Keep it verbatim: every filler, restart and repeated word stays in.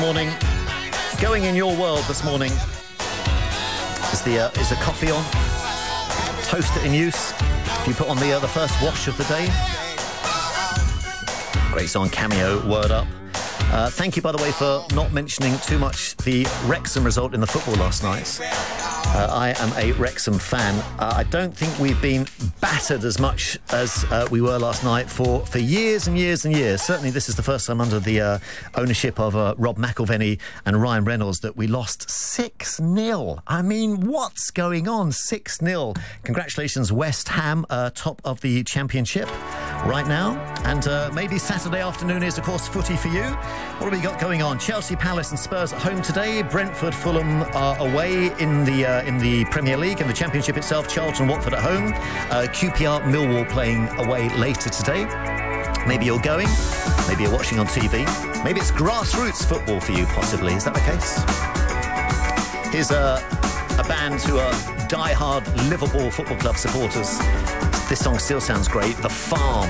morning. Going in your world this morning. Is the uh, is the coffee on? Toaster in use? You put on the uh, the first wash of the day? Great song, Cameo, Word Up. Uh, thank you, by the way, for not mentioning too much the Wrexham result in the football last night. Uh, I am a Wrexham fan. Uh, I don't think we've been battered as much as uh, we were last night for, for years and years and years. Certainly this is the first time under the uh, ownership of uh, Rob McElvenney and Ryan Reynolds that we lost six nil. I mean, what's going on? six nil. Congratulations, West Ham, uh, top of the Championship right now. And uh, maybe Saturday afternoon is, of course, footy for you. What have we got going on? Chelsea, Palace and Spurs at home today. Brentford, Fulham are away in the uh, in the Premier League and the Championship itself. Charlton, Watford at home. Uh, Q P R, Millwall playing away later today. Maybe you're going. Maybe you're watching on T V. Maybe it's grassroots football for you, possibly. Is that the case? Here's a, a band who are die-hard Liverpool Football Club supporters. This song still sounds great. The Farm.